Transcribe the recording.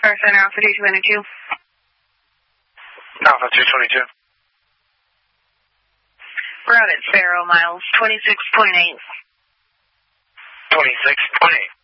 Star Center, Alpha 222. Alpha 222. We're out at Faro, miles 26.8. 26.8.